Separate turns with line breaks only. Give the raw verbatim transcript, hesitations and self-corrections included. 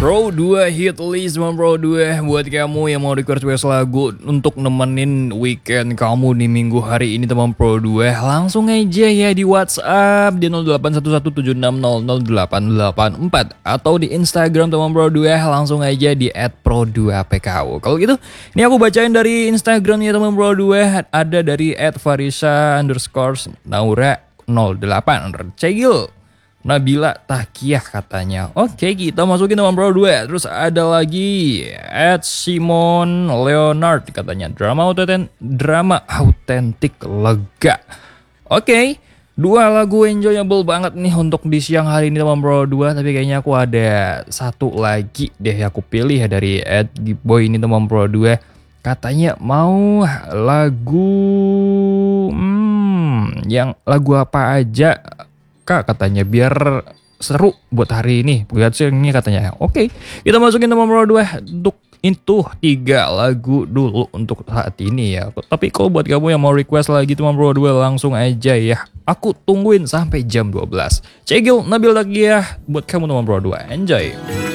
Pro dua hit list teman Pro dua buat kamu yang mau request lagu untuk nemenin weekend kamu di minggu hari ini teman Pro dua. Langsung aja ya di WhatsApp di nol delapan satu satu tujuh enam nol nol delapan delapan empat atau di Instagram teman Pro dua langsung aja di et pro dua p k u. Kalau gitu, ini aku bacain dari Instagramnya teman Pro dua, ada dari et farisa underscore naura nol delapan cegil Nabila Tahkiah katanya. Oke, kita masukin teman Pro dua. Terus ada lagi at Simon Leonard katanya drama autentik drama autentik lega. Oke, dua lagu enjoyable banget nih untuk di siang hari ini teman Pro dua. Tapi kayaknya aku ada satu lagi deh yang aku pilih ya dari at Boy ini teman Pro dua. Katanya mau lagu hmm, yang lagu apa aja Kak katanya biar seru buat hari ini. Buat siang ini katanya. Oke, kita masukin teman Pro dua untuk itu tiga lagu dulu untuk saat ini ya. Tapi kalau buat kamu yang mau request lagi teman Pro dua langsung aja ya. Aku tungguin sampai jam dua belas. Cegil Nabil Takiah buat kamu teman Pro dua. Enjoy.